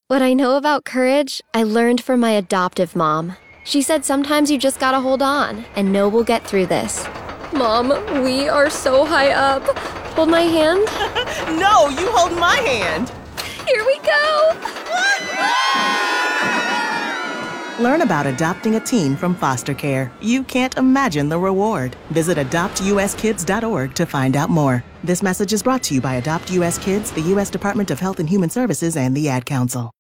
What I know about courage, I learned from my adoptive mom. She said sometimes you just gotta hold on and know we'll get through this. Mom, we are so high up. Hold my hand. No, you hold my hand. Here we go. Learn about adopting a teen from foster care. You can't imagine the reward. Visit adoptuskids.org to find out more. This message is brought to you by Adopt US Kids, the U.S. Department of Health and Human Services, and the Ad Council.